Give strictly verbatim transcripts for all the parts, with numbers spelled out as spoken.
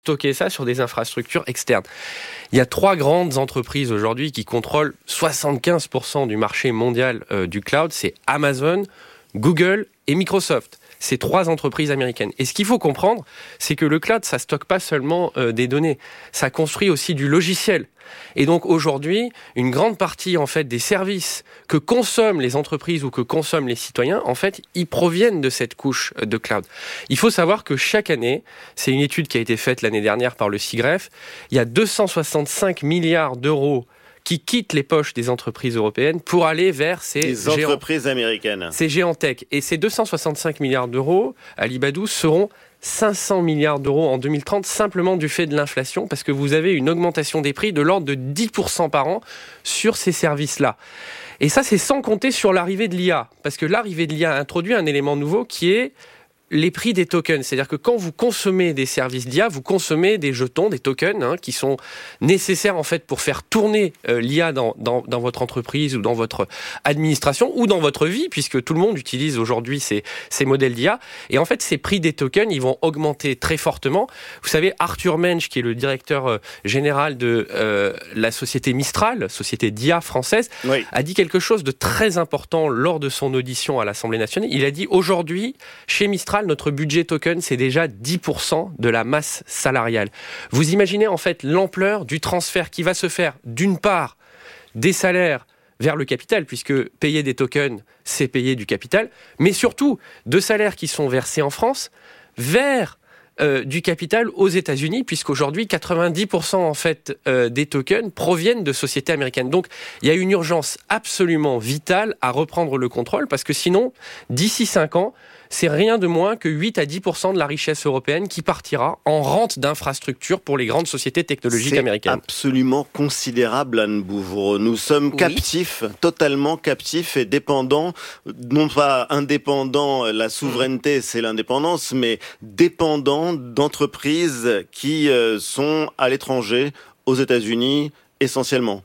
stocker ça sur des infrastructures externes. Il y a trois grandes entreprises aujourd'hui qui contrôlent soixante-quinze pour cent du marché mondial euh, du cloud. C'est Amazon, Google et Microsoft. Ces trois entreprises américaines. Et ce qu'il faut comprendre, c'est que le cloud, ça stocke pas seulement euh, des données, ça construit aussi du logiciel. Et donc aujourd'hui, une grande partie en fait des services que consomment les entreprises ou que consomment les citoyens, en fait, ils proviennent de cette couche de cloud. Il faut savoir que chaque année, c'est une étude qui a été faite l'année dernière par le SIGREF, il y a deux cent soixante-cinq milliards d'euros qui quittent les poches des entreprises européennes pour aller vers ces les géants, entreprises américaines. Ces géants tech. Et ces deux cent soixante-cinq milliards d'euros, Alibadou, seront cinq cents milliards d'euros en deux mille trente, simplement du fait de l'inflation, parce que vous avez une augmentation des prix de l'ordre de dix pour cent par an sur ces services-là. Et ça, c'est sans compter sur l'arrivée de l'I A, parce que l'arrivée de l'I A introduit un élément nouveau qui est les prix des tokens. C'est-à-dire que quand vous consommez des services d'I A, vous consommez des jetons, des tokens, hein, qui sont nécessaires en fait pour faire tourner euh, l'I A dans, dans, dans votre entreprise ou dans votre administration ou dans votre vie, puisque tout le monde utilise aujourd'hui ces, ces modèles d'I A. Et en fait, ces prix des tokens, ils vont augmenter très fortement. Vous savez, Arthur Mensch, qui est le directeur euh, général de euh, la société Mistral, société d'I A française, oui. a dit quelque chose de très important lors de son audition à l'Assemblée nationale. Il a dit, aujourd'hui, chez Mistral, notre budget token, c'est déjà dix pour cent de la masse salariale. Vous imaginez en fait l'ampleur du transfert qui va se faire, d'une part, des salaires vers le capital, puisque payer des tokens, c'est payer du capital, mais surtout de salaires qui sont versés en France vers euh, du capital aux États-Unis, puisqu'aujourd'hui, quatre-vingt-dix pour cent en fait, euh, des tokens proviennent de sociétés américaines. Donc, il y a une urgence absolument vitale à reprendre le contrôle, parce que sinon, d'ici cinq ans, c'est rien de moins que huit à dix pour cent de la richesse européenne qui partira en rente d'infrastructures pour les grandes sociétés technologiques c'est américaines. C'est absolument considérable, Anne Bouvreau. Nous sommes oui. captifs, totalement captifs et dépendants, non pas indépendants, la souveraineté c'est l'indépendance, mais dépendants d'entreprises qui sont à l'étranger, aux États-Unis essentiellement.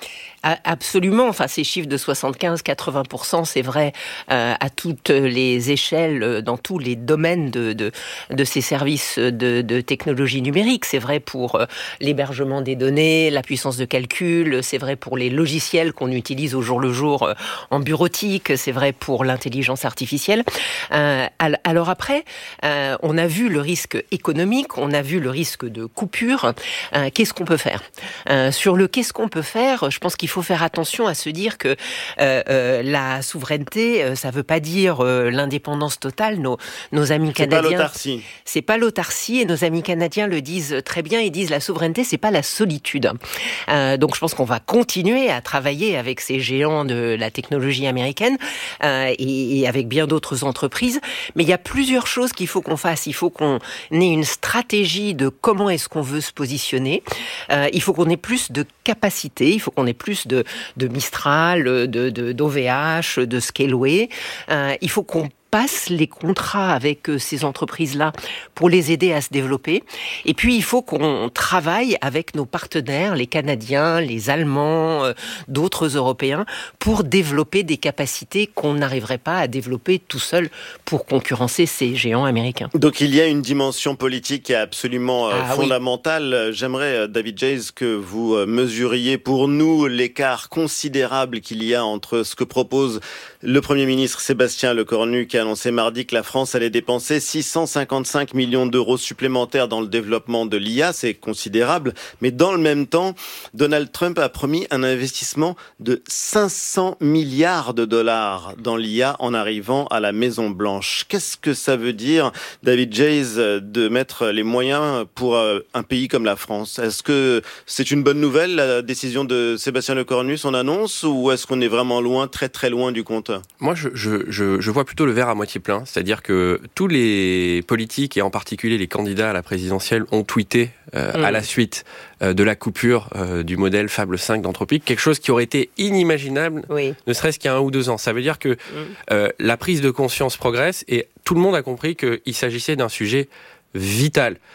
Absolument. Enfin, ces chiffres de soixante-quinze à quatre-vingts pour cent, c'est vrai euh, à toutes les échelles, dans tous les domaines de, de, de ces services de, de technologie numérique. C'est vrai pour euh, l'hébergement des données, la puissance de calcul, c'est vrai pour les logiciels qu'on utilise au jour le jour euh, en bureautique, c'est vrai pour l'intelligence artificielle. Euh, alors après, euh, on a vu le risque économique, on a vu le risque de coupure. Euh, qu'est-ce qu'on peut faire ? euh, Sur le qu'est-ce qu'on peut faire, je pense qu'il Il faut faire attention à se dire que euh, euh, la souveraineté, euh, ça ne veut pas dire euh, l'indépendance totale. Nos, nos amis c'est canadiens, pas l'autarcie. C'est pas l'autarcie, et nos amis canadiens le disent très bien. Ils disent la souveraineté, c'est pas la solitude. Euh, donc, je pense qu'on va continuer à travailler avec ces géants de la technologie américaine euh, et, et avec bien d'autres entreprises. Mais il y a plusieurs choses qu'il faut qu'on fasse. Il faut qu'on ait une stratégie de comment est-ce qu'on veut se positionner. Euh, il faut qu'on ait plus de capacité. Il faut qu'on ait plus de, de Mistral, de, de, d'O V H, de Scaleway. Euh, il faut qu'on passe les contrats avec ces entreprises-là pour les aider à se développer. Et puis, il faut qu'on travaille avec nos partenaires, les Canadiens, les Allemands, euh, d'autres Européens, pour développer des capacités qu'on n'arriverait pas à développer tout seul pour concurrencer ces géants américains. Donc, il y a une dimension politique qui est absolument euh, ah, fondamentale. Oui. J'aimerais, David Jayes, que vous euh, mesuriez pour nous l'écart considérable qu'il y a entre ce que propose le Premier ministre Sébastien Lecornu, qui a annoncé mardi que la France allait dépenser six cent cinquante-cinq millions d'euros supplémentaires dans le développement de l'I A, c'est considérable. Mais dans le même temps, Donald Trump a promis un investissement de cinq cents milliards de dollars dans l'I A en arrivant à la Maison-Blanche. Qu'est-ce que ça veut dire, David Jayes, de mettre les moyens pour un pays comme la France ? Est-ce que c'est une bonne nouvelle, la décision de Sébastien Lecornu, son annonce, ou est-ce qu'on est vraiment loin, très très loin du compte ? Moi, je, je, je, je vois plutôt le verre à moitié plein, c'est-à-dire que tous les politiques, et en particulier les candidats à la présidentielle, ont tweeté euh, mmh. à la suite euh, de la coupure euh, du modèle Fable cinq d'Anthropic, quelque chose qui aurait été inimaginable, oui. ne serait-ce qu'il y a un ou deux ans. Ça veut dire que mmh. euh, la prise de conscience progresse, et tout le monde a compris qu'il s'agissait d'un sujet vital.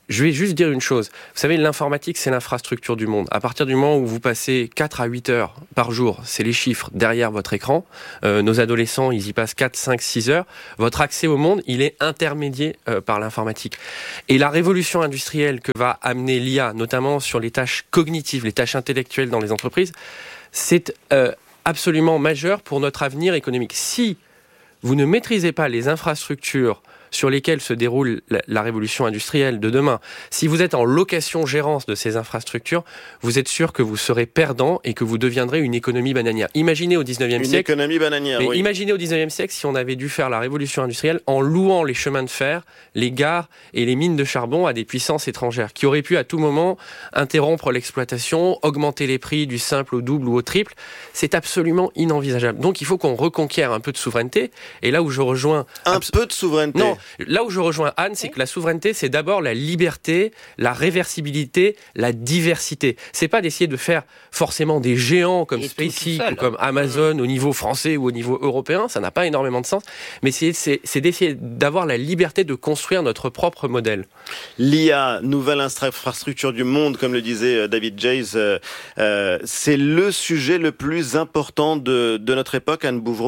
Je vais juste dire une chose. Vous savez, l'informatique, c'est l'infrastructure du monde. À partir du moment où vous passez quatre à huit heures par jour, c'est les chiffres derrière votre écran, euh, nos adolescents, ils y passent quatre, cinq, six heures, votre accès au monde, il est intermédié euh, par l'informatique. Et la révolution industrielle que va amener l'I A, notamment sur les tâches cognitives, les tâches intellectuelles dans les entreprises, c'est euh, absolument majeur pour notre avenir économique. Si vous ne maîtrisez pas les infrastructures sur lesquelles se déroule la, la révolution industrielle de demain, si vous êtes en location-gérance de ces infrastructures, vous êtes sûr que vous serez perdant et que vous deviendrez une économie bananière. Imaginez au dix-neuvième une siècle... Une économie bananière, mais oui. Imaginez au dix-neuvième siècle si on avait dû faire la révolution industrielle en louant les chemins de fer, les gares et les mines de charbon à des puissances étrangères, qui auraient pu à tout moment interrompre l'exploitation, augmenter les prix du simple au double ou au triple. C'est absolument inenvisageable. Donc il faut qu'on reconquiert un peu de souveraineté. Et là où je rejoins... Un abs- peu de souveraineté. Non, là où je rejoins Anne, c'est que la souveraineté, c'est d'abord la liberté, la réversibilité, la diversité. C'est pas d'essayer de faire forcément des géants comme Et SpaceX tout seul. ou comme Amazon au niveau français ou au niveau européen, ça n'a pas énormément de sens, mais c'est, c'est, c'est d'essayer d'avoir la liberté de construire notre propre modèle. L'I A, nouvelle infrastructure du monde, comme le disait David Jays, euh, euh, c'est le sujet le plus important de, de notre époque, Anne Bouvreau ?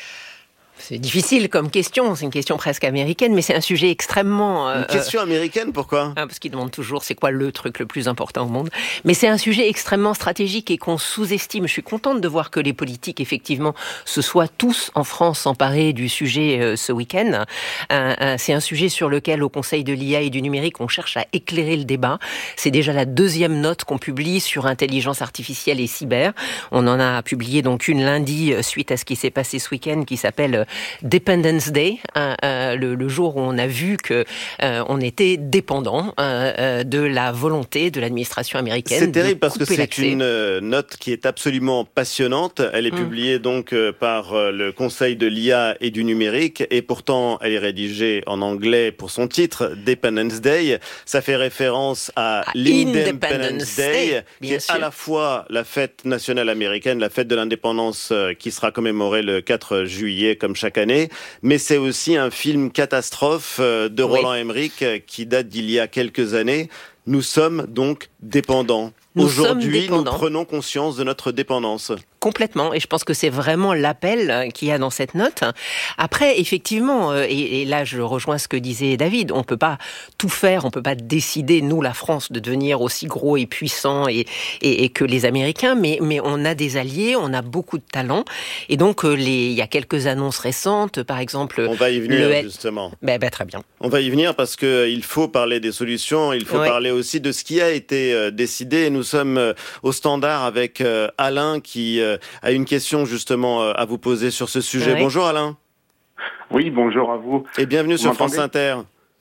C'est difficile comme question, c'est une question presque américaine, mais c'est un sujet extrêmement... Euh, une question américaine, pourquoi ? Ah, parce qu'ils demandent toujours c'est quoi le truc le plus important au monde. Mais c'est un sujet extrêmement stratégique et qu'on sous-estime. Je suis contente de voir que les politiques, effectivement, se soient tous en France emparés du sujet euh, ce week-end. Euh, euh, c'est un sujet sur lequel, au Conseil de l'I A et du numérique, on cherche à éclairer le débat. C'est déjà la deuxième note qu'on publie sur intelligence artificielle et cyber. On en a publié donc une lundi euh, suite à ce qui s'est passé ce week-end qui s'appelle Dependence Day, euh, euh, le, le jour où on a vu que euh, on était dépendant euh, euh, de la volonté de l'administration américaine. C'est terrible parce que c'est l'accès. une euh, note qui est absolument passionnante. Elle est mmh. publiée donc euh, par euh, le Conseil de l'I A et du numérique et pourtant elle est rédigée en anglais pour son titre, Dependence Day. Ça fait référence à, à l'Independence Day, Day qui est sûr. à la fois la fête nationale américaine, la fête de l'indépendance euh, qui sera commémorée le quatre juillet comme chaque année, mais c'est aussi un film catastrophe euh, de Roland oui. Emmerich euh, qui date d'il y a quelques années. Nous sommes donc dépendants. Nous Aujourd'hui, nous prenons conscience de notre dépendance. Complètement, et je pense que c'est vraiment l'appel qu'il y a dans cette note. Après, effectivement, et, et là je rejoins ce que disait David, on peut pas tout faire, on peut pas décider, nous, la France, de devenir aussi gros et puissant et, et, et que les Américains, mais, mais on a des alliés, on a beaucoup de talents, et donc les, il y a quelques annonces récentes, par exemple... On va y venir, le... justement. Ben, ben, très bien. On va y venir parce qu'il faut parler des solutions, il faut ouais. parler aussi de ce qui a été décidé. Nous sommes au standard avec Alain qui a une question justement à vous poser sur ce sujet. Oui. Bonjour Alain. Oui, bonjour à vous. Et bienvenue vous sur France Inter.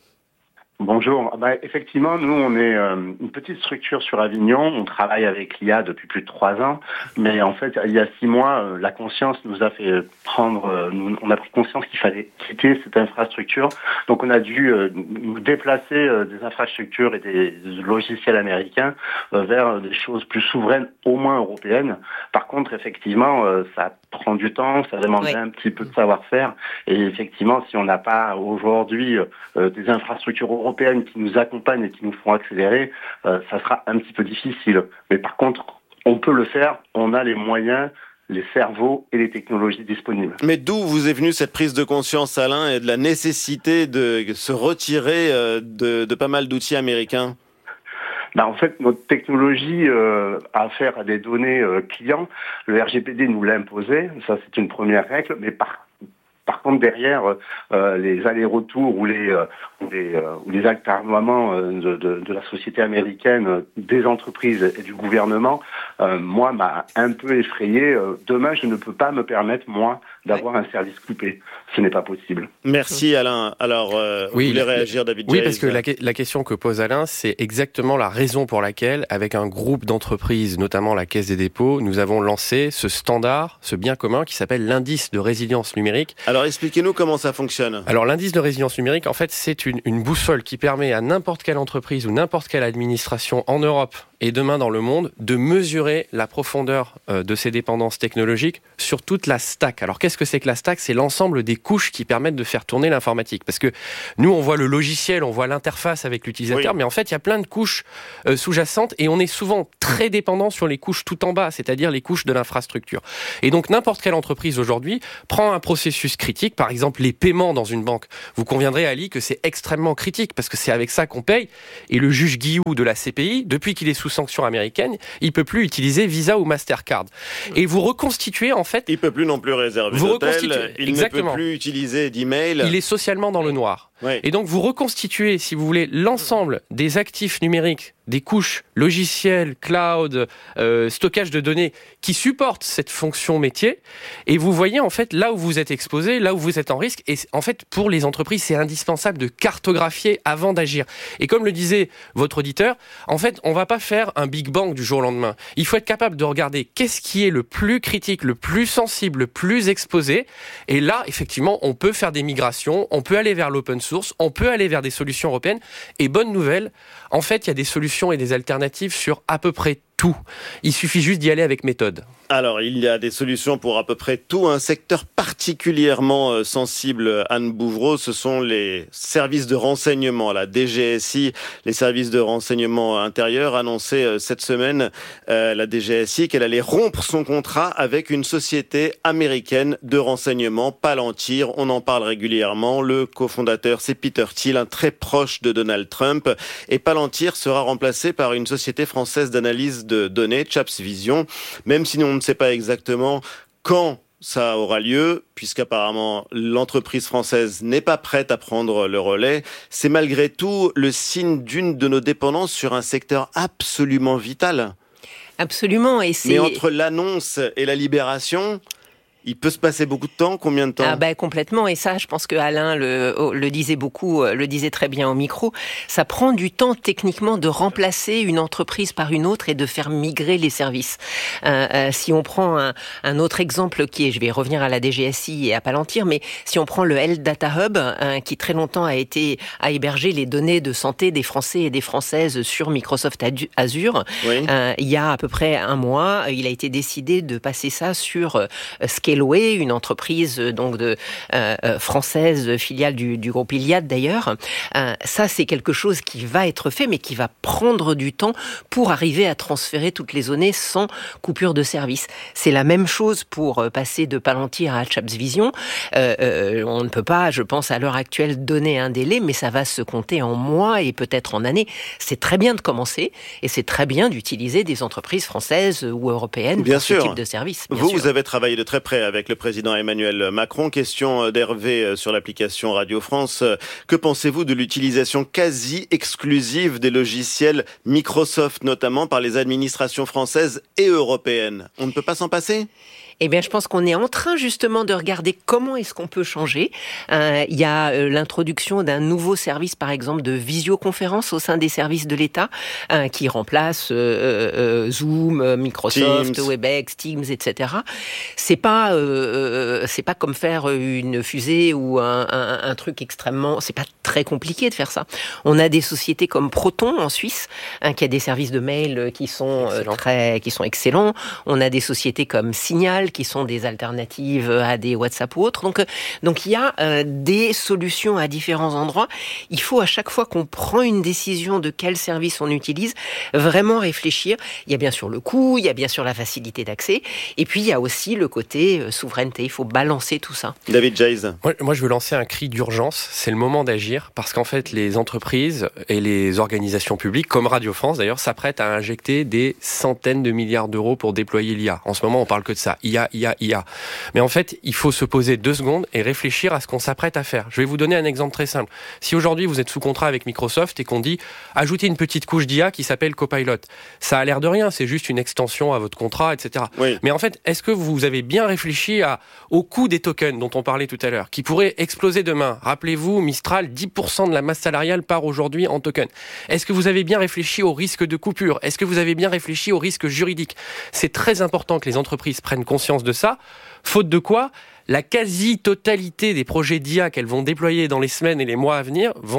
Bonjour. Bah, effectivement, nous, on est euh, une petite structure sur Avignon. On travaille avec l'I A depuis plus de trois ans. Mais en fait, il y a six mois, euh, la conscience nous a fait prendre... Euh, nous, on a pris conscience qu'il fallait quitter cette infrastructure. Donc, on a dû euh, nous déplacer euh, des infrastructures et des logiciels américains euh, vers des choses plus souveraines, au moins européennes. Par contre, effectivement, euh, ça prend du temps, ça demande oui. un petit peu de savoir-faire. Et effectivement, si on n'a pas aujourd'hui euh, des infrastructures européennes qui nous accompagnent et qui nous font accélérer, euh, ça sera un petit peu difficile. Mais par contre, on peut le faire, on a les moyens, les cerveaux et les technologies disponibles. Mais d'où vous est venue cette prise de conscience, Alain, et de la nécessité de se retirer euh, de, de pas mal d'outils américains ? Ben, en fait, notre technologie euh, a affaire à des données euh, clients. Le R G P D nous l'a imposé, ça c'est une première règle, mais par Par contre, derrière, euh, les allers-retours ou les, euh, ou les, euh, ou les actes d'armement euh, de, de, de la société américaine, euh, des entreprises et du gouvernement, euh, moi, m'a un peu effrayé. Euh, demain, je ne peux pas me permettre, moi, d'avoir ouais. un service coupé. Ce n'est pas possible. Merci, Alain. Alors, euh, oui, vous voulez réagir, David Oui, Jays. parce que la, la question que pose Alain, c'est exactement la raison pour laquelle, avec un groupe d'entreprises, notamment la Caisse des dépôts, nous avons lancé ce standard, ce bien commun qui s'appelle l'indice de résilience numérique. Alors, expliquez-nous comment ça fonctionne. Alors, l'indice de résilience numérique, en fait, c'est une, une boussole qui permet à n'importe quelle entreprise ou n'importe quelle administration en Europe et demain dans le monde de mesurer la profondeur euh, de ses dépendances technologiques sur toute la stack. Alors, qu'est-ce qu'est-ce que c'est que la stack ? C'est l'ensemble des couches qui permettent de faire tourner l'informatique. Parce que nous, on voit le logiciel, on voit l'interface avec l'utilisateur, oui. mais en fait, il y a plein de couches euh, sous-jacentes et on est souvent très dépendant sur les couches tout en bas, c'est-à-dire les couches de l'infrastructure. Et donc, n'importe quelle entreprise aujourd'hui prend un processus critique, par exemple les paiements dans une banque. Vous conviendrez, Ali, que c'est extrêmement critique parce que c'est avec ça qu'on paye. Et le juge Guillou de la C P I, depuis qu'il est sous sanction américaine, il peut plus utiliser Visa ou Mastercard. Et vous reconstituez en fait. Il peut plus non plus réserver vous d'hôtel. Il Exactement. ne peut plus utiliser d'email. Il est socialement dans le noir. Oui. Et donc vous reconstituez, si vous voulez, l'ensemble des actifs numériques, des couches logicielles, cloud, euh, stockage de données qui supportent cette fonction métier. Et vous voyez en fait là où vous êtes exposé, là où vous êtes en risque. Et en fait, pour les entreprises, c'est indispensable de cartographier avant d'agir. Et comme le disait votre auditeur, en fait, on ne va pas faire un Big Bang du jour au lendemain. Il faut être capable de regarder qu'est-ce qui est le plus critique, le plus sensible, le plus exposé. Et là, effectivement, on peut faire des migrations, on peut aller vers l'open source, on peut aller vers des solutions européennes. Et bonne nouvelle, en fait, il y a des solutions et des alternatives sur à peu près tout. Il suffit juste d'y aller avec méthode. Alors, il y a des solutions pour à peu près tout. Un secteur particulièrement sensible, Anne Bouvreau, ce sont les services de renseignement. La D G S I, les services de renseignement intérieur, annonçaient cette semaine, euh, la D G S I, qu'elle allait rompre son contrat avec une société américaine de renseignement, Palantir. On en parle régulièrement. Le cofondateur, c'est Peter Thiel, un très proche de Donald Trump. Et Palantir sera remplacé par une société française d'analyse de données, Chaps Vision, même si on ne sait pas exactement quand ça aura lieu, puisqu'apparemment l'entreprise française n'est pas prête à prendre le relais. C'est malgré tout le signe d'une de nos dépendances sur un secteur absolument vital. Absolument. Et c'est... Mais entre l'annonce et la libération... Il peut se passer beaucoup de temps, combien de temps ? Ah ben complètement, et ça, je pense que Alain le, le disait beaucoup, le disait très bien au micro. Ça prend du temps techniquement de remplacer une entreprise par une autre et de faire migrer les services. Euh, euh, si on prend un, un autre exemple qui est, je vais revenir à la D G S I et à Palantir, mais si on prend le Health Data Hub, hein, qui très longtemps a été à héberger les données de santé des Français et des Françaises sur Microsoft Azure, oui. euh, il y a à peu près un mois, il a été décidé de passer ça sur euh, Scale une entreprise donc de euh, française, filiale du, du groupe Iliad d'ailleurs. Euh, ça, c'est quelque chose qui va être fait, mais qui va prendre du temps pour arriver à transférer toutes les données sans coupure de service. C'est la même chose pour passer de Palantir à Chaps Vision. Euh, euh, on ne peut pas, je pense, à l'heure actuelle, donner un délai, mais ça va se compter en mois et peut-être en années. C'est très bien de commencer et c'est très bien d'utiliser des entreprises françaises ou européennes bien pour sûr. ce type de service. Vous, sûr. vous avez travaillé de très près avec le président Emmanuel Macron. Question d'Hervé sur l'application Radio France. Que pensez-vous de l'utilisation quasi exclusive des logiciels Microsoft, notamment par les administrations françaises et européennes ? On ne peut pas s'en passer ? Eh bien, je pense qu'on est en train justement de regarder comment est-ce qu'on peut changer. Euh, il y a euh, l'introduction d'un nouveau service, par exemple, de visioconférence au sein des services de l'État, euh, qui remplace euh, euh, Zoom, Microsoft, Teams. Webex, Teams, et cetera. C'est pas, euh, c'est pas comme faire une fusée ou un, un, un truc extrêmement. C'est pas très compliqué de faire ça. On a des sociétés comme Proton en Suisse, hein, qui a des services de mail qui sont euh, très, qui sont excellents. On a des sociétés comme Signal, qui sont des alternatives à des WhatsApp ou autres. Donc, donc il y a euh, des solutions à différents endroits. Il faut à chaque fois qu'on prend une décision de quel service on utilise, vraiment réfléchir. Il y a bien sûr le coût, il y a bien sûr la facilité d'accès, et puis il y a aussi le côté euh, souveraineté. Il faut balancer tout ça. David Jayes. Moi, moi, je veux lancer un cri d'urgence. C'est le moment d'agir parce qu'en fait, les entreprises et les organisations publiques, comme Radio France d'ailleurs, s'apprêtent à injecter des centaines de milliards d'euros pour déployer l'I A. En ce moment, on parle que de ça. I A, I A, I A. Mais en fait, il faut se poser deux secondes et réfléchir à ce qu'on s'apprête à faire. Je vais vous donner un exemple très simple. Si aujourd'hui vous êtes sous contrat avec Microsoft et qu'on dit ajoutez une petite couche d'I A qui s'appelle Copilot, ça a l'air de rien, c'est juste une extension à votre contrat, et cetera. Oui. Mais en fait, est-ce que vous avez bien réfléchi à, au coût des tokens dont on parlait tout à l'heure, qui pourraient exploser demain ? Rappelez-vous, Mistral, dix pour cent de la masse salariale part aujourd'hui en tokens. Est-ce que vous avez bien réfléchi au risque de coupure ? Est-ce que vous avez bien réfléchi au risque juridique ? C'est très important que les entreprises prennent conscience de ça, faute de quoi la quasi-totalité des projets d'I A qu'elles vont déployer dans les semaines et les mois à venir vont être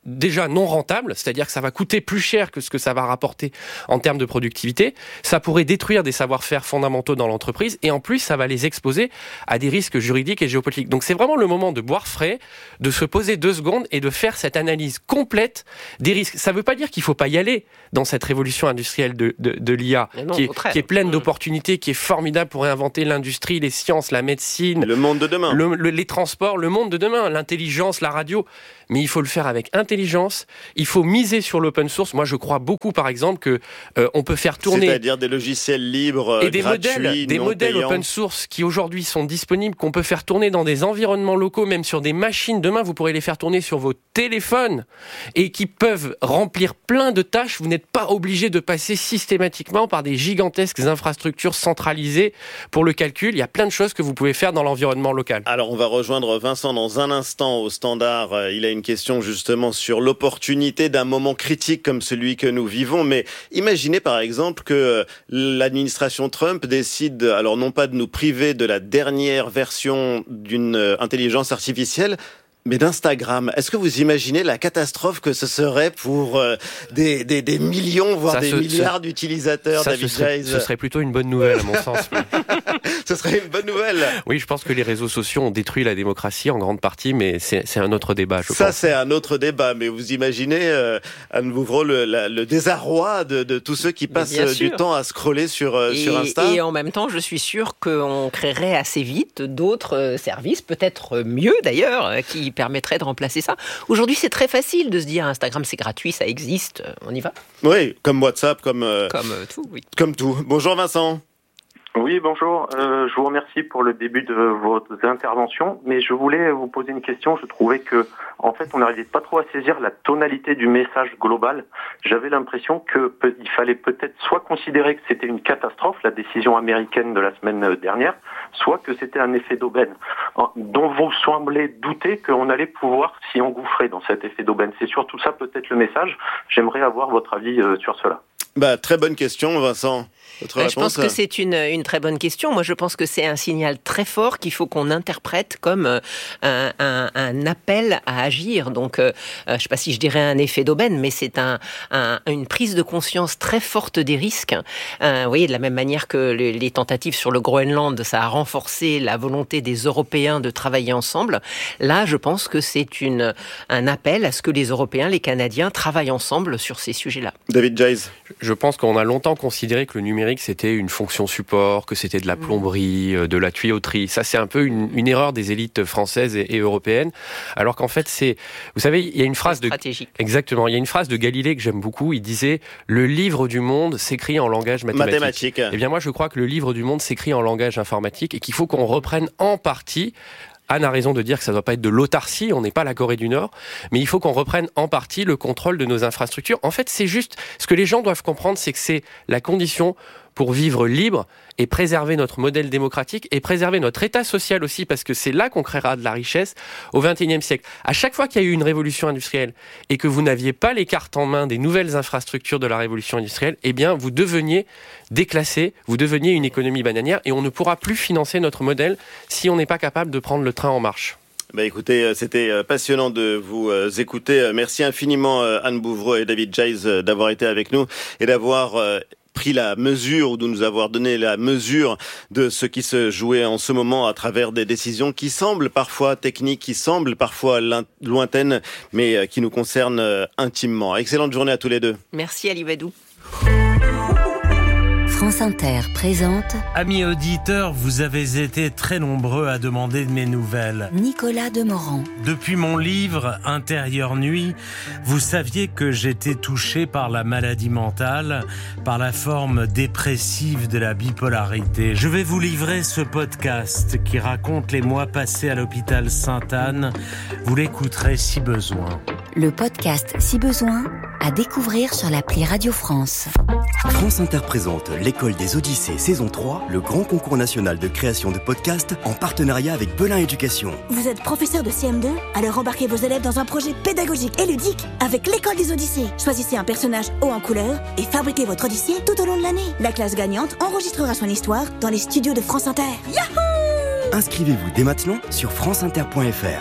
déjà non rentable, c'est-à-dire que ça va coûter plus cher que ce que ça va rapporter en termes de productivité. Ça pourrait détruire des savoir-faire fondamentaux dans l'entreprise et en plus, ça va les exposer à des risques juridiques et géopolitiques. Donc c'est vraiment le moment de boire frais, de se poser deux secondes et de faire cette analyse complète des risques. Ça ne veut pas dire qu'il ne faut pas y aller dans cette révolution industrielle de, de, de l'I A, non, qui, est, qui est pleine mmh. d'opportunités, qui est formidable pour réinventer l'industrie, les sciences, la médecine, le monde de demain, le, le, les transports, le monde de demain, l'intelligence, la radio. Mais il faut le faire avec intelligence. Il faut miser sur l'open source. Moi, je crois beaucoup, par exemple, que euh, on peut faire tourner, c'est-à-dire des logiciels libres, et des gratuits, modèles, des non modèles payants. Open source qui aujourd'hui sont disponibles, qu'on peut faire tourner dans des environnements locaux, même sur des machines. Demain, vous pourrez les faire tourner sur vos téléphones et qui peuvent remplir plein de tâches. Vous n'êtes pas obligé de passer systématiquement par des gigantesques infrastructures centralisées pour le calcul. Il y a plein de choses que vous pouvez faire dans l'environnement local. Alors, on va rejoindre Vincent dans un instant au standard. Il a une question justement sur l'opportunité d'un moment critique comme celui que nous vivons. Mais imaginez par exemple que l'administration Trump décide, alors non pas de nous priver de la dernière version d'une intelligence artificielle, mais d'Instagram. Est-ce que vous imaginez la catastrophe que ce serait pour euh, des, des, des millions, voire ça, des ce, milliards ce, d'utilisateurs, ça, David ce serait, Jays? Ce serait plutôt une bonne nouvelle, à mon sens. Ce serait une bonne nouvelle. Oui, je pense que les réseaux sociaux ont détruit la démocratie en grande partie, mais c'est, c'est un autre débat, je ça, pense. Ça, c'est un autre débat, mais vous imaginez, euh, Anne Bouvreau, le, la, le désarroi de, de tous ceux qui passent euh, du temps à scroller sur, euh, et, sur Insta. Et en même temps, je suis sûr qu'on créerait assez vite d'autres euh, services, peut-être mieux d'ailleurs, euh, qui permettrait de remplacer ça. Aujourd'hui, c'est très facile de se dire Instagram, c'est gratuit, ça existe, on y va. Oui, comme WhatsApp, comme, euh, comme euh, tout, oui. Comme tout. Bonjour Vincent. Oui, bonjour. Euh, je vous remercie pour le début de votre intervention, mais je voulais vous poser une question. Je trouvais que, en fait, on n'arrivait pas trop à saisir la tonalité du message global. J'avais l'impression que peut, il fallait peut-être soit considérer que c'était une catastrophe, la décision américaine de la semaine dernière, soit que c'était un effet d'aubaine, dont vous semblez douter qu'on allait pouvoir s'y engouffrer dans cet effet d'aubaine. C'est surtout ça peut-être le message. J'aimerais avoir votre avis euh, sur cela. Bah, très bonne question, Vincent. Euh, je pense que c'est une, une très bonne question. Moi, je pense que c'est un signal très fort qu'il faut qu'on interprète comme euh, un, un, un appel à agir. Donc, euh, je ne sais pas si je dirais un effet d'aubaine, mais c'est un, un, une prise de conscience très forte des risques. Euh, vous voyez, de la même manière que les, les tentatives sur le Groenland, ça a renforcé la volonté des Européens de travailler ensemble. Là, je pense que c'est une, un appel à ce que les Européens, les Canadiens, travaillent ensemble sur ces sujets-là. David Jays. Je pense qu'on a longtemps considéré que le numérique, c'était une fonction support, que c'était de la plomberie, de la tuyauterie. Ça, c'est un peu une, une erreur des élites françaises et, et européennes. Alors qu'en fait, c'est... Vous savez, il y a une phrase de... stratégique. Exactement. Il y a une phrase de Galilée que j'aime beaucoup. Il disait « Le livre du monde s'écrit en langage mathématique. » Mathématique. Eh bien, moi, je crois que le livre du monde s'écrit en langage informatique et qu'il faut qu'on reprenne en partie... Anne a raison de dire que ça ne doit pas être de l'autarcie, on n'est pas la Corée du Nord, mais il faut qu'on reprenne en partie le contrôle de nos infrastructures. En fait, c'est juste, ce que les gens doivent comprendre, c'est que c'est la condition pour vivre libre et préserver notre modèle démocratique et préserver notre état social aussi, parce que c'est là qu'on créera de la richesse au vingt et unième siècle. À chaque fois qu'il y a eu une révolution industrielle et que vous n'aviez pas les cartes en main des nouvelles infrastructures de la révolution industrielle, eh bien, vous deveniez déclassé, vous deveniez une économie bananière et on ne pourra plus financer notre modèle si on n'est pas capable de prendre le train en marche. Bah écoutez, c'était passionnant de vous écouter. Merci infiniment Anne Bouvreau et David Jays d'avoir été avec nous et d'avoir pris la mesure ou de nous avoir donné la mesure de ce qui se jouait en ce moment à travers des décisions qui semblent parfois techniques, qui semblent parfois lointaines, mais qui nous concernent intimement. Excellente journée à tous les deux. Merci Ali Badou. France Inter présente... Amis auditeurs, vous avez été très nombreux à demander de mes nouvelles. Nicolas Demorand. Depuis mon livre « Intérieure nuit », vous saviez que j'étais touché par la maladie mentale, par la forme dépressive de la bipolarité. Je vais vous livrer ce podcast qui raconte les mois passés à l'hôpital Sainte-Anne. Vous l'écouterez si besoin. Le podcast Si besoin, à découvrir sur l'appli Radio France. France Inter présente l'École des Odyssées saison trois, le grand concours national de création de podcasts en partenariat avec Belin Éducation. Vous êtes professeur de C M deux? Alors embarquez vos élèves dans un projet pédagogique et ludique avec l'École des Odyssées. Choisissez un personnage haut en couleur et fabriquez votre Odyssée tout au long de l'année. La classe gagnante enregistrera son histoire dans les studios de France Inter. Yahoo! Inscrivez-vous dès maintenant sur franceinter point f r. En route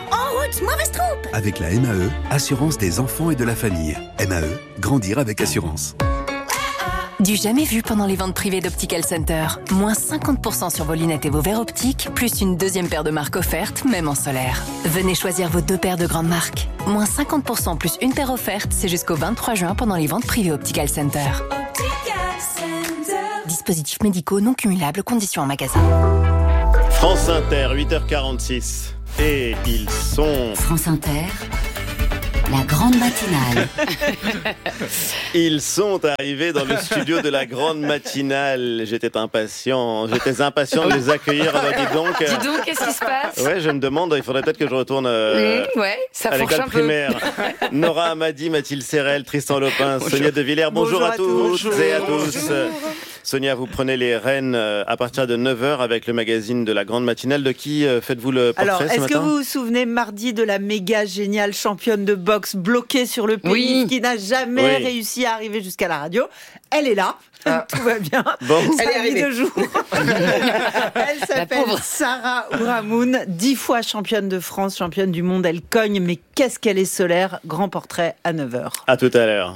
Oups, mauvaise trompe. Avec la M A E, assurance des enfants et de la famille. M A E, grandir avec assurance. Du jamais vu pendant les ventes privées d'Optical Center. Moins cinquante pour cent sur vos lunettes et vos verres optiques, plus une deuxième paire de marques offerte, même en solaire. Venez choisir vos deux paires de grandes marques. Moins cinquante pour cent plus une paire offerte, c'est jusqu'au vingt-trois juin pendant les ventes privées Optical Center. Optical Center. Dispositifs médicaux non cumulables, conditions en magasin. France Inter, huit heures quarante-six. Et ils sont... France Inter, la grande matinale. Ils sont arrivés dans le studio de la grande matinale. J'étais impatient, j'étais impatient de les accueillir. Alors, dis donc, dis donc, qu'est-ce qui se passe? Ouais, je me demande, il faudrait peut-être que je retourne euh, mmh, ouais, ça à l'école un primaire. Peu. Nora Amadi, Mathilde Serrel, Tristan Lopin, bonjour. Sonia De Villers. Bonjour, bonjour à, à tous bonjour. et à tous. Bonjour. Sonia, vous prenez les rênes à partir de neuf heures avec le magazine de la grande matinale. De qui faites-vous le portrait? Alors, ce est-ce matin que vous vous souvenez mardi de la méga géniale championne de boxe bloquée sur le pays, oui. qui n'a jamais oui. réussi à arriver jusqu'à la radio? Elle est là, ah. tout va bien. Bon. Elle est arrivée de jour. Elle s'appelle Sarah Ouramoun, dix fois championne de France, championne du monde. Elle cogne, mais qu'est-ce qu'elle est solaire. Grand portrait à neuf heures. À tout à l'heure.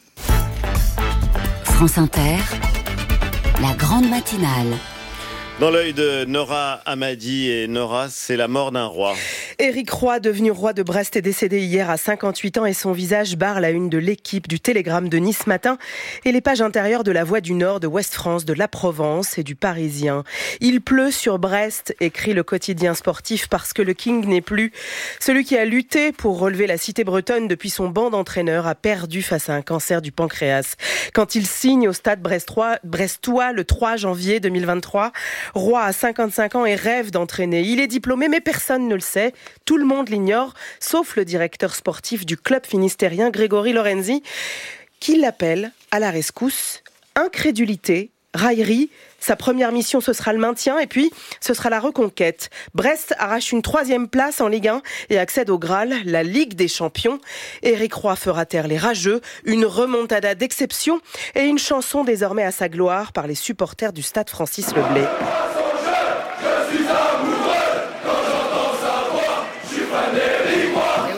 France Inter, la grande matinale. Dans l'œil de Nora Amadi, et Nora, c'est la mort d'un roi. Éric Roy, devenu roi de Brest, est décédé hier à cinquante-huit ans et son visage barre la une de l'Équipe, du Télégramme de Nice Matin et les pages intérieures de La Voix du Nord, de Ouest France, de La Provence et du Parisien. Il pleut sur Brest, écrit le quotidien sportif, parce que le King n'est plus. Celui qui a lutté pour relever la cité bretonne depuis son banc d'entraîneur a perdu face à un cancer du pancréas. Quand il signe au stade brestois, brestois le trois janvier deux mille vingt-trois, Roy a cinquante-cinq ans et rêve d'entraîner. Il est diplômé, mais personne ne le sait. Tout le monde l'ignore, sauf le directeur sportif du club finistérien, Grégory Lorenzi, qui l'appelle à la rescousse. Incrédulité, raillerie. Sa première mission, ce sera le maintien, et puis ce sera la reconquête. Brest arrache une troisième place en Ligue un et accède au Graal, la Ligue des Champions. Éric Roy fera taire les rageux, une remontada d'exception et une chanson désormais à sa gloire par les supporters du stade Francis Leblay. Je suis amoureux quand j'entends sa voix, je suis fan d'Éric Roy.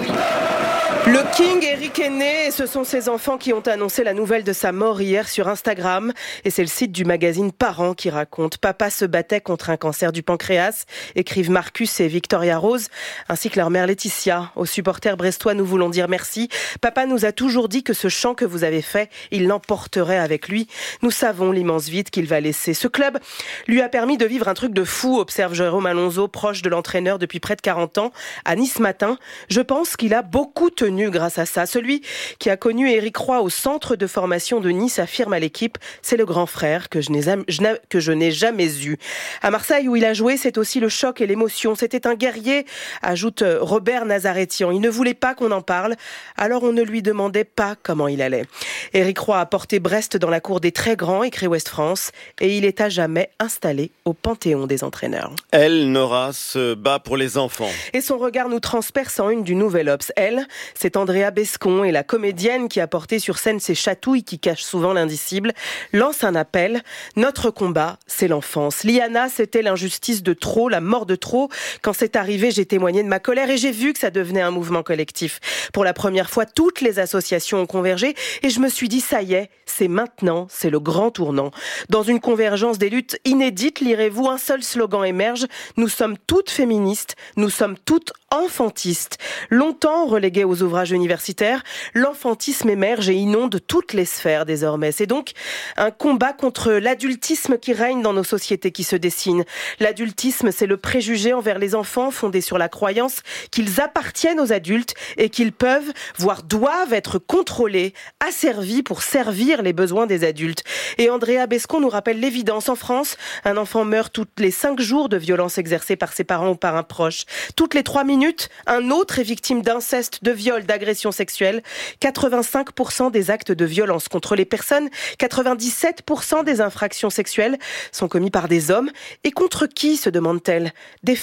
Le King Éric est né et ce sont ses enfants qui ont annoncé la nouvelle de sa mort hier sur Instagram. Et c'est le site du magazine Parents qui raconte. Papa se battait contre un cancer du pancréas, écrivent Marcus et Victoria Rose, ainsi que leur mère Laetitia. Aux supporters brestois, nous voulons dire merci. Papa nous a toujours dit que ce chant que vous avez fait, il l'emporterait avec lui. Nous savons l'immense vide qu'il va laisser. Ce club lui a permis de vivre un truc de fou, observe Jérôme Alonso, proche de l'entraîneur depuis près de quarante ans, à Nice Matin. Je pense qu'il a beaucoup tenu grâce à ça. Celui qui a connu Éric Roy au centre de formation de Nice affirme à l'Équipe, c'est le grand frère que je n'ai, que je n'ai jamais eu. À Marseille où il a joué, c'est aussi le choc et l'émotion. C'était un guerrier, ajoute Robert Nazaretian. Il ne voulait pas qu'on en parle, alors on ne lui demandait pas comment il allait. Éric Roy a porté Brest dans la cour des très grands, écrit Ouest France, et il est à jamais installé au panthéon des entraîneurs. Elle, Nora, se bat pour les enfants. Et son regard nous transperce en une du Nouvel Obs. Elle, c'est Andrea Bescon et la comédienne qui a porté sur scène ces chatouilles qui cachent souvent l'indicible, lance un appel. Notre combat, c'est l'enfance. Liana, c'était l'injustice de trop, la mort de trop. Quand c'est arrivé, j'ai témoigné de ma colère et j'ai vu que ça devenait un mouvement collectif. Pour la première fois, toutes les associations ont convergé et je me suis dit, ça y est, c'est maintenant, c'est le grand tournant. Dans une convergence des luttes inédites, lirez-vous, un seul slogan émerge. Nous sommes toutes féministes, nous sommes toutes enfantistes. Longtemps relégué aux ouvrages universitaires, l'enfantisme émerge et inonde toutes les sphères désormais. C'est donc un combat contre l'adultisme qui règne dans nos sociétés qui se dessine. L'adultisme, c'est le préjugé envers les enfants fondé sur la croyance qu'ils appartiennent aux adultes et qu'ils peuvent, voire doivent être contrôlés, asservis pour servir les besoins des adultes. Et Andrea Bescon nous rappelle l'évidence. En France, un enfant meurt toutes les cinq jours de violences exercées par ses parents ou par un proche. Toutes les trois minutes, un autre est victime d'inceste, de viol, d'agression sexuelle. quatre-vingt-cinq pour cent des actes de violence contre les personnes, quatre-vingt-dix-sept pour cent des infractions sexuelles sont commis par des hommes. Et contre qui, se demande-t-elle? Des femmes?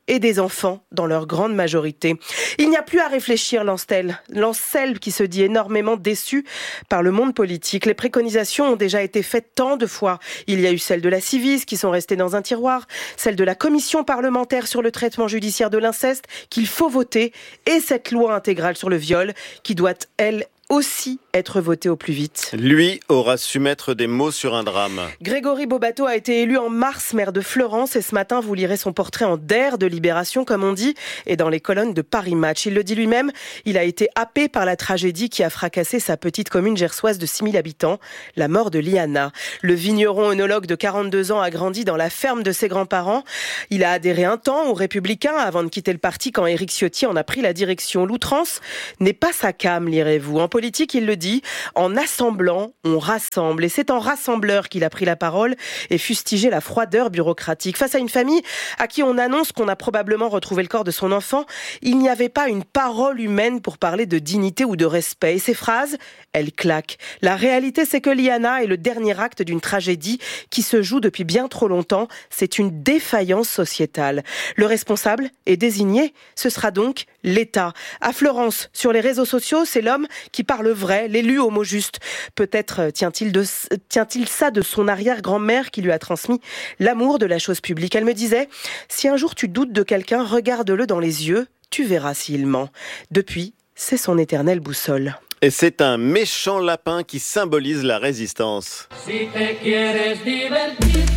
et des enfants dans leur grande majorité. Il n'y a plus à réfléchir, lance-t-elle, lance-t-elle qui se dit énormément déçue par le monde politique. Les préconisations ont déjà été faites tant de fois. Il y a eu celles de la Civis qui sont restées dans un tiroir, celles de la commission parlementaire sur le traitement judiciaire de l'inceste qu'il faut voter et cette loi intégrale sur le viol qui doit, elle, aussi être voté au plus vite. Lui aura su mettre des mots sur un drame. Grégory Bobato a été élu en mars maire de Florence et ce matin vous lirez son portrait en D E R de Libération comme on dit et dans les colonnes de Paris Match. Il le dit lui-même, il a été happé par la tragédie qui a fracassé sa petite commune gersoise de six mille habitants, la mort de Liana. Le vigneron œnologue de quarante-deux ans a grandi dans la ferme de ses grands-parents. Il a adhéré un temps aux Républicains avant de quitter le parti quand Éric Ciotti en a pris la direction. L'outrance n'est pas sa came, lirez-vous. En politique, il le dit, en assemblant, on rassemble. Et c'est en rassembleur qu'il a pris la parole et fustigé la froideur bureaucratique. Face à une famille à qui on annonce qu'on a probablement retrouvé le corps de son enfant, il n'y avait pas une parole humaine pour parler de dignité ou de respect. Et ces phrases, elles claquent. La réalité, c'est que Liana est le dernier acte d'une tragédie qui se joue depuis bien trop longtemps. C'est une défaillance sociétale. Le responsable est désigné. Ce sera donc l'État. À Florence, sur les réseaux sociaux, c'est l'homme qui parle vrai, l'élu au mot juste. Peut-être tient-il, de, tient-il ça de son arrière-grand-mère qui lui a transmis l'amour de la chose publique. Elle me disait, si un jour tu doutes de quelqu'un, regarde-le dans les yeux, tu verras s'il ment. Depuis, c'est son éternelle boussole. Et c'est un méchant lapin qui symbolise la résistance. Si te quieres divertir.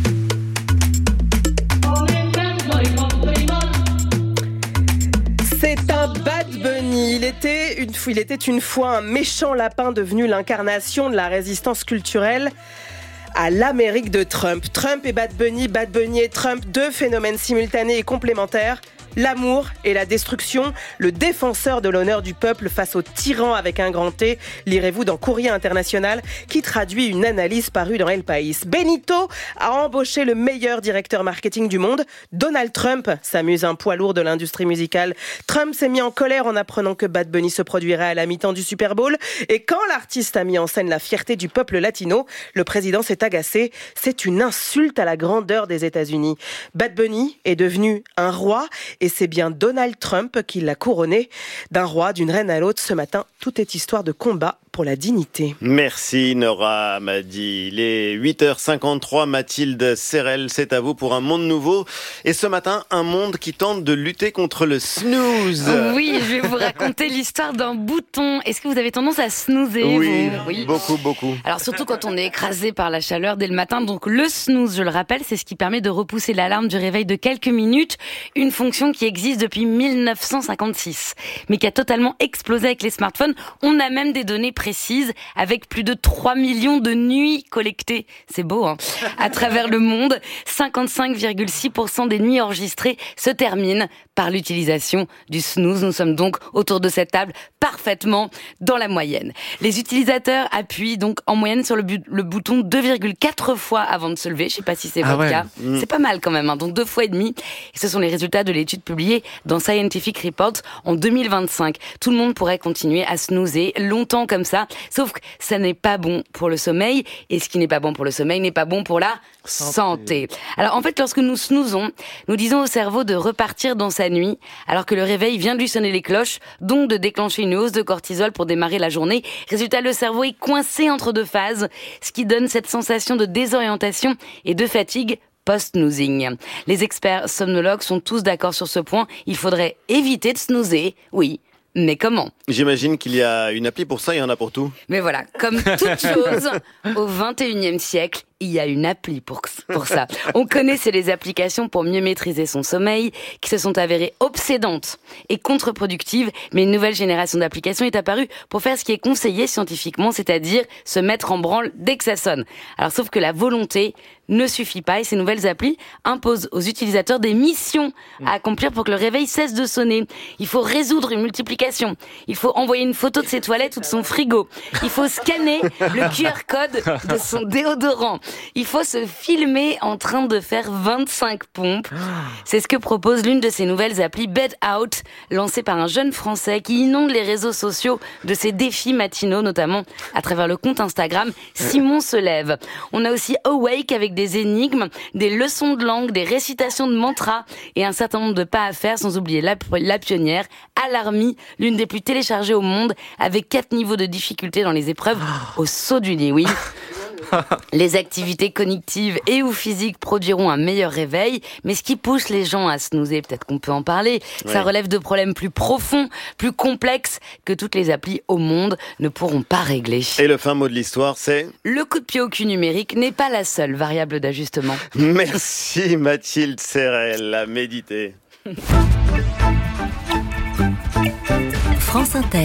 C'est un Bad Bunny. Il était, une, il était une fois un méchant lapin devenu l'incarnation de la résistance culturelle à l'Amérique de Trump. Trump et Bad Bunny, Bad Bunny et Trump, deux phénomènes simultanés et complémentaires. L'amour et la destruction, le défenseur de l'honneur du peuple face au tyran avec un grand T, lirez-vous dans Courrier International, qui traduit une analyse parue dans El País. Benito a embauché le meilleur directeur marketing du monde. Donald Trump s'amuse un poids lourd de l'industrie musicale. Trump s'est mis en colère en apprenant que Bad Bunny se produirait à la mi-temps du Super Bowl. Et quand l'artiste a mis en scène la fierté du peuple latino, le président s'est agacé. C'est une insulte à la grandeur des États-Unis. Bad Bunny est devenu un roi. Et c'est bien Donald Trump qui l'a couronné. D'un roi, d'une reine à l'autre, ce matin, tout est histoire de combat pour la dignité. Merci Nora Madi. Il est huit heures cinquante-trois, Mathilde Serrel, c'est à vous pour un monde nouveau. Et ce matin, un monde qui tente de lutter contre le snooze. Oui, je vais vous raconter l'histoire d'un bouton. Est-ce que vous avez tendance à snoozer? Oui, vous oui, beaucoup, beaucoup. Alors surtout quand on est écrasé par la chaleur dès le matin. Donc le snooze, je le rappelle, c'est ce qui permet de repousser l'alarme du réveil de quelques minutes. Une fonction qui existe depuis mille neuf cent cinquante-six, mais qui a totalement explosé avec les smartphones. On a même des données précises avec plus de trois millions de nuits collectées. C'est beau, hein. À travers le monde, cinquante-cinq virgule six pour cent des nuits enregistrées se terminent par l'utilisation du snooze. Nous sommes donc autour de cette table parfaitement dans la moyenne. Les utilisateurs appuient donc en moyenne sur le, bu- le bouton deux virgule quatre fois avant de se lever. Je ne sais pas si c'est ah votre ouais. cas. Mmh. C'est pas mal quand même, hein. Donc deux fois et demi. Et ce sont les résultats de l'étude publiée dans Scientific Reports en deux mille vingt-cinq. Tout le monde pourrait continuer à snoozer longtemps comme ça, sauf que ça n'est pas bon pour le sommeil, et ce qui n'est pas bon pour le sommeil n'est pas bon pour la santé. santé. Alors en fait, lorsque nous snoozons, nous disons au cerveau de repartir dans sa nuit, alors que le réveil vient de lui sonner les cloches, donc de déclencher une hausse de cortisol pour démarrer la journée. Résultat, le cerveau est coincé entre deux phases, ce qui donne cette sensation de désorientation et de fatigue post-snoozing. Les experts somnologues sont tous d'accord sur ce point. Il faudrait éviter de snoozer, oui. Mais comment ? J'imagine qu'il y a une appli pour ça, il y en a pour tout. Mais voilà, comme toute chose, au vingt et unième siècle, il y a une appli pour, pour ça. On connaissait les applications pour mieux maîtriser son sommeil, qui se sont avérées obsédantes et contre-productives, mais une nouvelle génération d'applications est apparue pour faire ce qui est conseillé scientifiquement, c'est-à-dire se mettre en branle dès que ça sonne. Alors, sauf que la volonté ne suffit pas, et ces nouvelles applis imposent aux utilisateurs des missions à accomplir pour que le réveil cesse de sonner. Il faut résoudre une multiplication, il faut envoyer une photo de ses toilettes ou de son frigo, il faut scanner le Q R code de son déodorant. il faut se filmer en train de faire vingt-cinq pompes. C'est ce que propose l'une de ces nouvelles applis Bed Out, lancée par un jeune Français qui inonde les réseaux sociaux de ses défis matinaux, notamment à travers le compte Instagram Simon se lève. On a aussi Awake avec des énigmes, des leçons de langue, des récitations de mantras et un certain nombre de pas à faire, sans oublier la, la pionnière, Alarmy, l'une des plus téléchargées au monde, avec quatre niveaux de difficulté dans les épreuves au saut du lit, oui. Les activités cognitives et ou physiques produiront un meilleur réveil, mais ce qui pousse les gens à snoozer, peut-être qu'on peut en parler, ouais. Ça relève de problèmes plus profonds, plus complexes, que toutes les applis au monde ne pourront pas régler. Et le fin mot de l'histoire, c'est ? Le coup de pied au cul numérique n'est pas la seule variable d'ajustement. Merci Mathilde Serrel, à méditer. France Inter.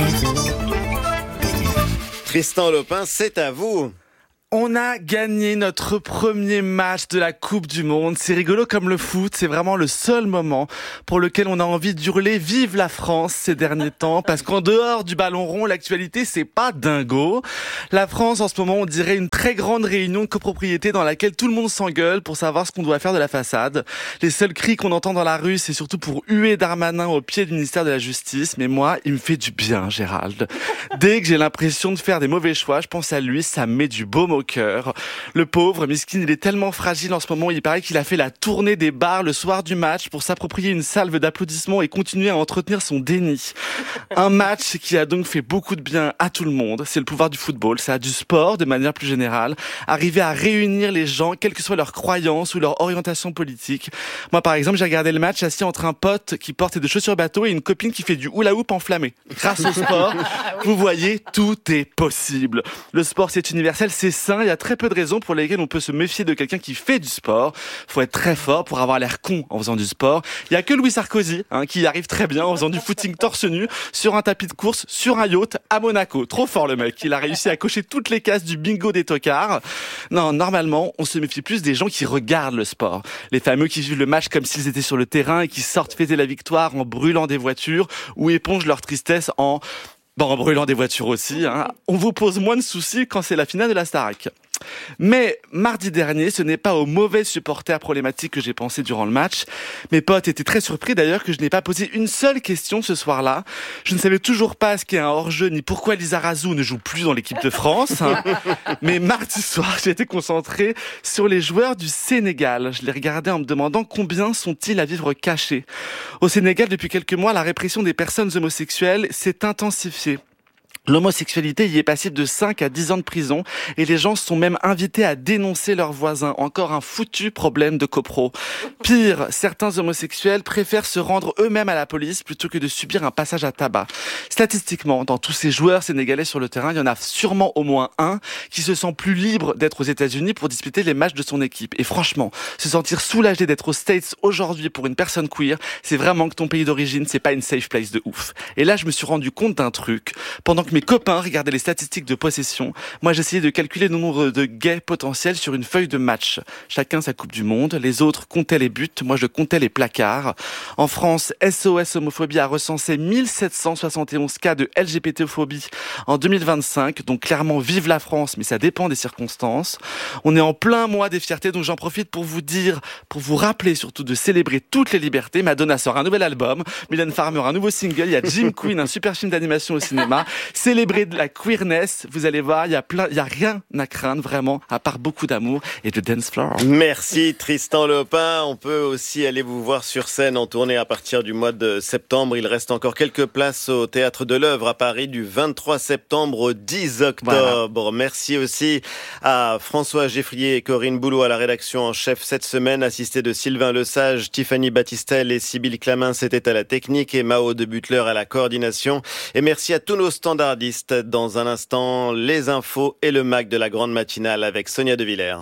Tristan Lopin, c'est à vous. On a gagné notre premier match de la Coupe du Monde. C'est rigolo comme le foot, c'est vraiment le seul moment pour lequel on a envie d'hurler « Vive la France » ces derniers temps, parce qu'en dehors du ballon rond, l'actualité, c'est pas dingo. La France, en ce moment, on dirait une très grande réunion de copropriété dans laquelle tout le monde s'engueule pour savoir ce qu'on doit faire de la façade. Les seuls cris qu'on entend dans la rue, c'est surtout pour huer Darmanin au pied du ministère de la Justice. Mais moi, il me fait du bien, Gérald. Dès que j'ai l'impression de faire des mauvais choix, je pense à lui, ça me met du baume au cœur. Le pauvre, miskin, il est tellement fragile en ce moment, il paraît qu'il a fait la tournée des bars le soir du match pour s'approprier une salve d'applaudissements et continuer à entretenir son déni. Un match qui a donc fait beaucoup de bien à tout le monde. C'est le pouvoir du football, ça a du sport de manière plus générale. Arriver à réunir les gens, quelles que soient leurs croyances ou leur orientation politique. Moi, par exemple, j'ai regardé le match assis entre un pote qui porte des chaussures bateau et une copine qui fait du hula hoop enflammé. Grâce au sport, vous voyez, tout est possible. Le sport, c'est universel, c'est sain. Il y a très peu de raisons pour lesquelles on peut se méfier de quelqu'un qui fait du sport. Faut être très fort pour avoir l'air con en faisant du sport. Il y a que Louis Sarkozy hein, qui y arrive très bien en faisant du footing torse nu sur un tapis de course, sur un yacht à Monaco. Trop fort le mec. Il a réussi à cocher toutes les cases du bingo des tocards. Non, normalement, on se méfie plus des gens qui regardent le sport. Les fameux qui vivent le match comme s'ils étaient sur le terrain et qui sortent fêter la victoire en brûlant des voitures ou épongent leur tristesse en... Bon, en brûlant des voitures aussi, hein. On vous pose moins de soucis quand c'est la finale de la Starac. Mais mardi dernier, ce n'est pas aux mauvais supporters problématiques que j'ai pensé durant le match. Mes potes étaient très surpris d'ailleurs que je n'ai pas posé une seule question ce soir-là. Je ne savais toujours pas ce qu'est un hors-jeu ni pourquoi Lizarazu ne joue plus dans l'équipe de France. Hein. Mais mardi soir, j'ai été concentré sur les joueurs du Sénégal. Je les regardais en me demandant combien sont-ils à vivre cachés. Au Sénégal, depuis quelques mois, la répression des personnes homosexuelles s'est intensifiée. L'homosexualité y est passible de cinq à dix ans de prison et les gens sont même invités à dénoncer leurs voisins. Encore un foutu problème de copro. Pire, certains homosexuels préfèrent se rendre eux-mêmes à la police plutôt que de subir un passage à tabac. Statistiquement, dans tous ces joueurs sénégalais sur le terrain, il y en a sûrement au moins un qui se sent plus libre d'être aux États-Unis pour disputer les matchs de son équipe. Et franchement, se sentir soulagé d'être aux States aujourd'hui pour une personne queer, c'est vraiment que ton pays d'origine, c'est pas une safe place de ouf. Et là, je me suis rendu compte d'un truc. Pendant que mes copains regardaient les statistiques de possession, moi j'essayais de calculer le nombre de gays potentiels sur une feuille de match. Chacun sa coupe du monde, les autres comptaient les buts, moi je comptais les placards. En France, S O S Homophobie a recensé mille sept cent soixante et onze cas de L G B T-phobie en deux mille vingt-cinq, donc clairement vive la France, mais ça dépend des circonstances. On est en plein mois des fiertés, donc j'en profite pour vous dire, pour vous rappeler surtout de célébrer toutes les libertés. Madonna sort un nouvel album, Mylène Farmer un nouveau single, il y a Jim Queen, un super film d'animation au cinéma. Célébrer de la queerness, vous allez voir, il y a plein, il y a rien à craindre vraiment, à part beaucoup d'amour et de dance floor. Merci Tristan Lopin. On peut aussi aller vous voir sur scène en tournée à partir du mois de septembre. Il reste encore quelques places au Théâtre de l'Œuvre à Paris du vingt-trois septembre au dix octobre. Voilà. Merci aussi à François Geffrier et Corinne Boulot à la rédaction en chef cette semaine, assisté de Sylvain Lesage, Tiffany Battistel et Sybille Clamin, c'était à la technique et Mao de Butler à la coordination. Et merci à tous nos standardistes. Dans un instant, les infos et le Mac de la grande matinale avec Sonia De Villers.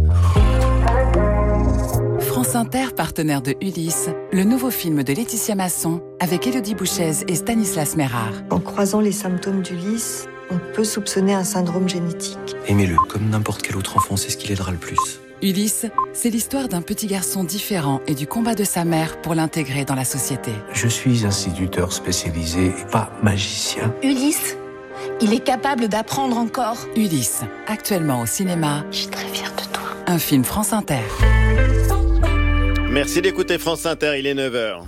France Inter, partenaire de Ulysse, le nouveau film de Laetitia Masson avec Élodie Bouchez et Stanislas Mérard. En croisant les symptômes d'Ulysse, on peut soupçonner un syndrome génétique. Aimez-le, comme n'importe quel autre enfant, c'est ce qui l'aidera le plus. Ulysse, c'est l'histoire d'un petit garçon différent et du combat de sa mère pour l'intégrer dans la société. Je suis instituteur spécialisé et pas magicien. Ulysse, il est capable d'apprendre encore. Ulysse, actuellement au cinéma. Je suis très fière de toi. un film France Inter. Merci d'écouter France Inter, il est neuf heures.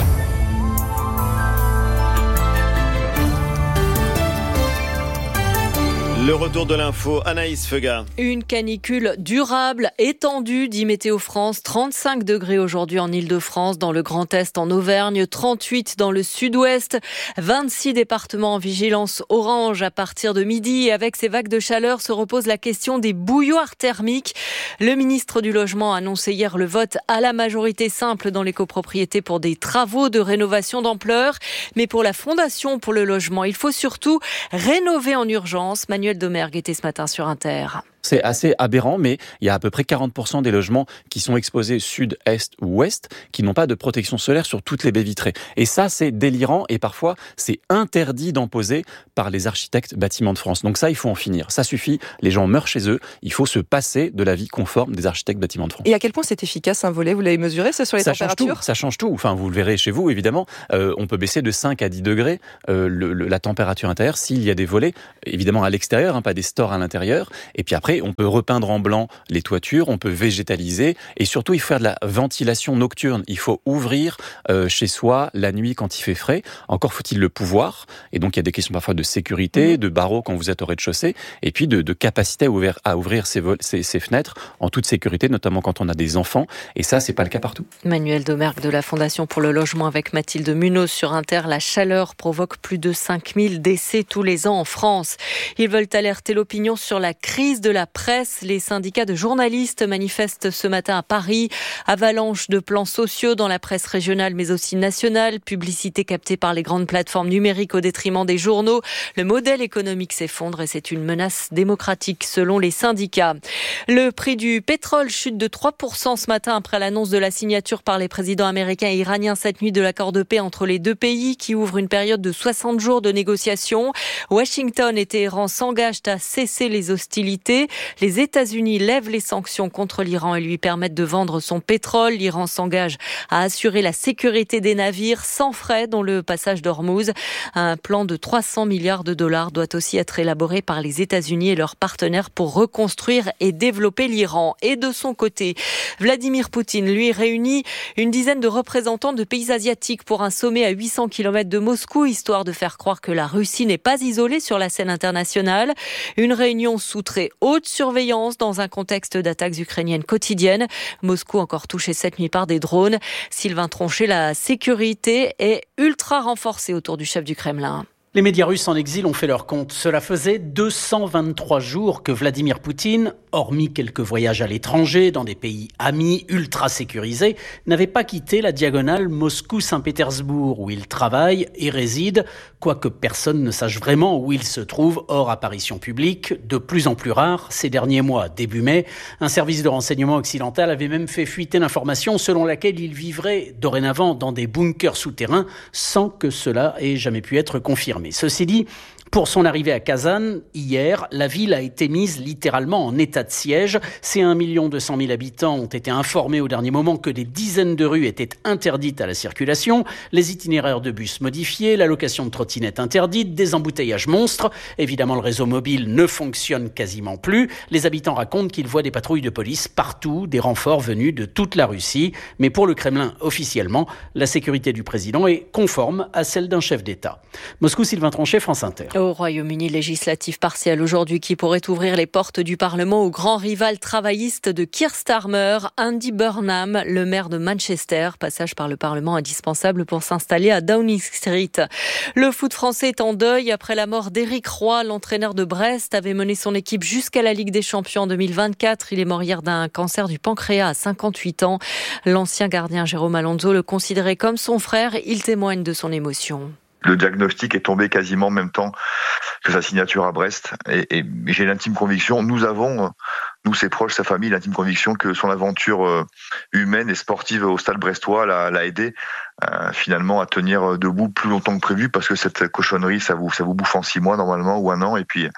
Le retour de l'info, Anaïs Feuga. Une canicule durable, étendue, dit Météo France. trente-cinq degrés aujourd'hui en Île-de-France, dans le Grand Est, en Auvergne, trente-huit dans le Sud-Ouest, vingt-six départements en vigilance orange à partir de midi. Et avec ces vagues de chaleur se repose la question des bouilloires thermiques. Le ministre du Logement a annoncé hier le vote à la majorité simple dans les copropriétés pour des travaux de rénovation d'ampleur. Mais pour la Fondation pour le logement, il faut surtout rénover en urgence. Manuel Domergue était ce matin sur Inter. C'est assez aberrant, mais il y a à peu près quarante pour cent des logements qui sont exposés sud, est ou ouest qui n'ont pas de protection solaire sur toutes les baies vitrées. Et ça, c'est délirant et parfois, c'est interdit d'en poser par les architectes bâtiments de France. Donc ça, il faut en finir. Ça suffit. Les gens meurent chez eux. Il faut se passer de l'avis conforme des architectes bâtiments de France. Et à quel point c'est efficace un volet ? Vous l'avez mesuré, c'est sur les ça températures ? change tout, Ça change tout. Enfin, vous le verrez chez vous, évidemment. Euh, on peut baisser de cinq à dix degrés euh, le, le, la température intérieure s'il y a des volets, évidemment à l'extérieur, hein, pas des stores à l'intérieur. Et puis après, on peut repeindre en blanc les toitures, on peut végétaliser et surtout il faut faire de la ventilation nocturne. Il faut ouvrir euh, chez soi la nuit quand il fait frais. Encore faut-il le pouvoir. Et donc il y a des questions parfois de sécurité, de barreaux quand vous êtes au rez-de-chaussée et puis de, de capacité à ouvrir, à ouvrir ses, vol- ses, ses fenêtres en toute sécurité, notamment quand on a des enfants. Et ça, c'est pas le cas partout. Manuel Domergue de la Fondation pour le logement avec Mathilde Munoz sur Inter. La chaleur provoque plus de cinq mille décès tous les ans en France. Ils veulent alerter l'opinion sur la crise de la presse. Les syndicats de journalistes manifestent ce matin à Paris. Avalanche de plans sociaux dans la presse régionale mais aussi nationale. Publicité captée par les grandes plateformes numériques au détriment des journaux. Le modèle économique s'effondre et c'est une menace démocratique selon les syndicats. Le prix du pétrole chute de trois pour cent ce matin après l'annonce de la signature par les présidents américains et iraniens cette nuit de l'accord de paix entre les deux pays qui ouvre une période de soixante jours de négociations. Washington et Téhéran s'engagent à cesser les hostilités. Les États-Unis lèvent les sanctions contre l'Iran et lui permettent de vendre son pétrole. L'Iran s'engage à assurer la sécurité des navires sans frais dans le passage d'Ormuz. Un plan de trois cents milliards de dollars doit aussi être élaboré par les États-Unis et leurs partenaires pour reconstruire et développer l'Iran. Et de son côté, Vladimir Poutine, lui, réunit une dizaine de représentants de pays asiatiques pour un sommet à huit cents kilomètres de Moscou, histoire de faire croire que la Russie n'est pas isolée sur la scène internationale. Une réunion sous très haute surveillance dans un contexte d'attaques ukrainiennes quotidiennes. Moscou encore touché cette nuit par des drones. Sylvain Tronchet, la sécurité est ultra renforcée autour du chef du Kremlin. Les médias russes en exil ont fait leur compte. Cela faisait deux cent vingt-trois jours que Vladimir Poutine, hormis quelques voyages à l'étranger dans des pays amis ultra sécurisés, n'avait pas quitté la diagonale Moscou-Saint-Pétersbourg où il travaille et réside, quoique personne ne sache vraiment où il se trouve hors apparition publique, de plus en plus rare ces derniers mois. Début mai, un service de renseignement occidental avait même fait fuiter l'information selon laquelle il vivrait dorénavant dans des bunkers souterrains sans que cela ait jamais pu être confirmé. Ceci dit, pour son arrivée à Kazan, hier, la ville a été mise littéralement en état de siège. Ses un million deux cent mille habitants ont été informés au dernier moment que des dizaines de rues étaient interdites à la circulation, les itinéraires de bus modifiés, la location de trottinettes interdite, des embouteillages monstres. Évidemment, le réseau mobile ne fonctionne quasiment plus. Les habitants racontent qu'ils voient des patrouilles de police partout, des renforts venus de toute la Russie. Mais pour le Kremlin, officiellement, la sécurité du président est conforme à celle d'un chef d'État. Moscou, Sylvain Tronchet, France Inter. Au Royaume-Uni, législative partielle aujourd'hui qui pourrait ouvrir les portes du Parlement au grand rival travailliste de Keir Starmer, Andy Burnham, le maire de Manchester. Passage par le Parlement indispensable pour s'installer à Downing Street. Le foot français est en deuil après la mort d'Éric Roy. L'entraîneur de Brest avait mené son équipe jusqu'à la Ligue des Champions en deux mille vingt-quatre. Il est mort hier d'un cancer du pancréas à cinquante-huit ans. L'ancien gardien Jérôme Alonso le considérait comme son frère. Il témoigne de son émotion. Le diagnostic est tombé quasiment en même temps que sa signature à Brest. Et, et j'ai l'intime conviction, nous avons, nous ses proches, sa famille, l'intime conviction que son aventure humaine et sportive au Stade brestois l'a, l'a aidé euh, finalement à tenir debout plus longtemps que prévu, parce que cette cochonnerie, ça vous, ça vous bouffe en six mois normalement ou un an. Et puis,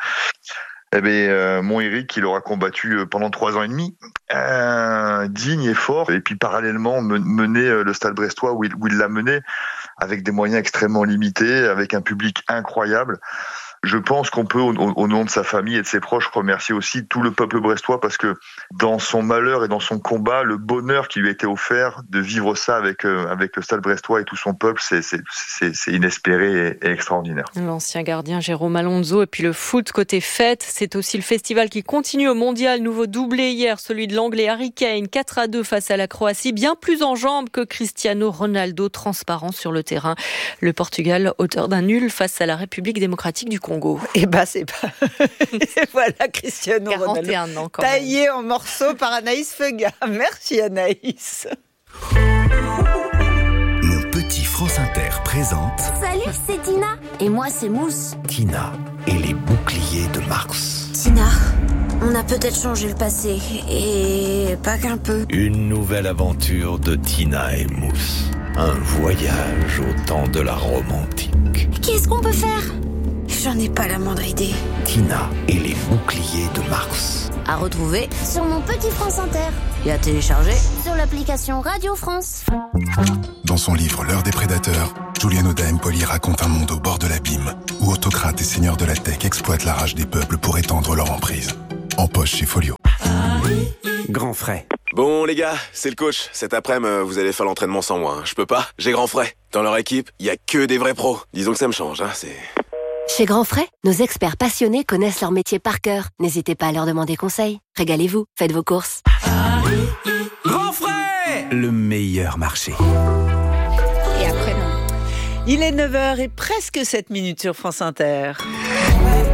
eh bien, euh, mon Eric, il aura combattu pendant trois ans et demi, euh, digne et fort. Et puis parallèlement, mener le Stade brestois où il, où il l'a mené, avec des moyens extrêmement limités, avec un public incroyable. je pense qu'on peut, au, au nom de sa famille et de ses proches, remercier aussi tout le peuple brestois parce que dans son malheur et dans son combat, le bonheur qui lui a été offert de vivre ça avec, euh, avec le Stade brestois et tout son peuple, c'est, c'est, c'est, c'est inespéré et, et extraordinaire. L'ancien gardien Jérôme Alonso et puis le foot côté fête, c'est aussi le festival qui continue au mondial. Nouveau doublé hier, celui de l'anglais Harry Kane, quatre à deux face à la Croatie, bien plus en jambes que Cristiano Ronaldo, transparent sur le terrain. Le Portugal, auteur d'un nul face à la République démocratique du Congo. Et bah c'est pas... Et voilà Cristiano Ronaldo, quarante et un ans quand taillé même. en morceaux par Anaïs Feuga. Merci Anaïs. Mon petit France Inter présente Salut, c'est Tina. Et moi, c'est Mousse. Tina et les boucliers de Mars. Tina, on a peut-être changé le passé. Et pas qu'un peu. Une nouvelle aventure de Tina et Mousse. Un voyage au temps de la Rome antique. Qu'est-ce qu'on peut faire ? J'en ai pas la moindre idée. Tina et les boucliers de Mars. À retrouver sur mon petit France Inter. Et à télécharger sur l'application Radio France. Dans son livre L'heure des prédateurs, Julian Oda-Empoli raconte un monde au bord de l'abîme, où autocrates et seigneurs de la tech exploitent la rage des peuples pour étendre leur emprise. En poche chez Folio. Grand frais. Bon les gars, c'est le coach. Cet après-midi, vous allez faire l'entraînement sans moi. Hein. Je peux pas, j'ai grand frais. Dans leur équipe, il y a que des vrais pros. Disons que ça me change, hein, c'est... Chez Grand Frais, nos experts passionnés connaissent leur métier par cœur. N'hésitez pas à leur demander conseil. Régalez-vous, faites vos courses. Grand frais, le meilleur marché. Et après non. Il est neuf heures et presque sept minutes sur France Inter.